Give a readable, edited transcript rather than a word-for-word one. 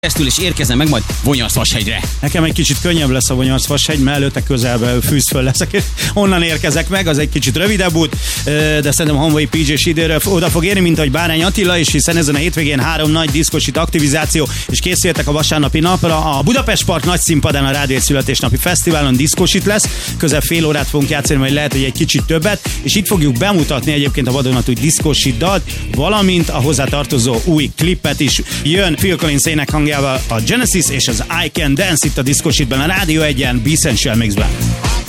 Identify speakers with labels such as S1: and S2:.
S1: keresztül, és érkezem meg majd Vonyarszvashegyre.
S2: Nekem egy kicsit könnyebb lesz a Vonyarszvashegy, mert előtte közelben fűzföl leszek, és onnan érkezek meg, az egy kicsit rövidebb út, de szerintem a Honvai PJ-s időre oda fog érni, mint ahogy Bárány Attila is, hiszen ezen a hétvégén 3 nagy diszkosit aktivizáció, és készültek a vasárnapi napra. A Budapest Park nagy színpadán a Rádió születésnapi fesztiválon diszkosit lesz, közel fél órát fogunk játszani, majd lehet, hogy egy kicsit többet, és itt fogjuk bemutatni egyébként a vadonatúj diszkosit dalt, valamint a hozzá tartozó új klipet is. Jön Phil Collins énekhangjával a Genesis és az I Can Dance itt a diszkositben, a Rádió 1-en, Be Essential Mixben.